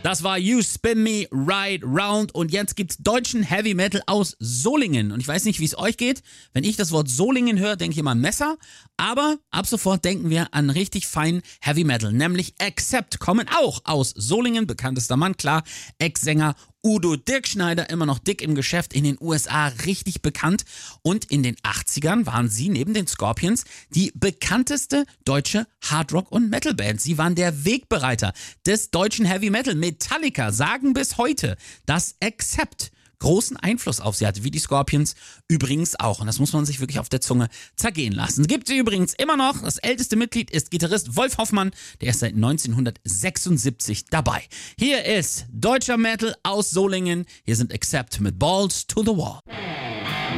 Das war You Spin Me Right Round und jetzt gibt's deutschen Heavy Metal aus Solingen. Und ich weiß nicht, wie es euch geht. Wenn ich das Wort Solingen höre, denke ich immer an Messer. Aber ab sofort denken wir an richtig feinen Heavy Metal, nämlich Accept, kommen auch aus Solingen, bekanntester Mann, klar, Ex-Sänger Udo Dirkschneider, immer noch dick im Geschäft, in den USA richtig bekannt. Und in den 80ern waren sie neben den Scorpions die bekannteste deutsche Hardrock- und Metalband. Sie waren der Wegbereiter des deutschen Heavy Metal. Metallica sagen bis heute, dass Accept großen Einfluss auf sie hatte, wie die Scorpions übrigens auch. Und das muss man sich wirklich auf der Zunge zergehen lassen. Gibt sie übrigens immer noch. Das älteste Mitglied ist Gitarrist Wolf Hoffmann. Der ist seit 1976 dabei. Hier ist deutscher Metal aus Solingen. Hier sind Accept mit Balls to the Wall.